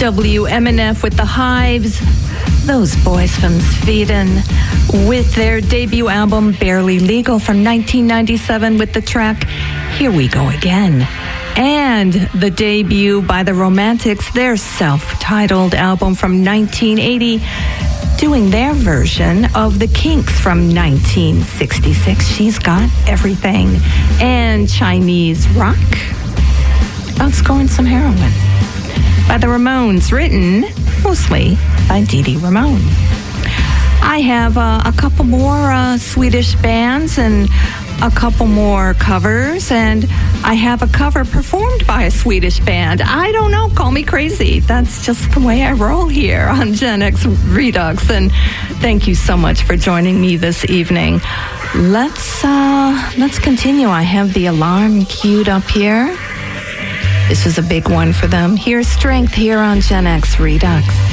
WMNF with the Hives, those boys from Sweden, with their debut album Barely Legal from 1997 with the track Here We Go Again. And the debut by the Romantics, their self-titled album from 1980, doing their version of the Kinks from 1966, She's Got Everything. And Chinese rock, about scoring some heroin, by the Ramones, written mostly by Dee Dee Ramone. I have a couple more Swedish bands and a couple more covers, and I have a cover performed by a Swedish band. I don't know, call me crazy. That's just the way I roll here on Gen X Redux, and thank you so much for joining me this evening. Let's continue. I have the Alarm queued up here. This is a big one for them. Here's Strength here on Gen X Redux.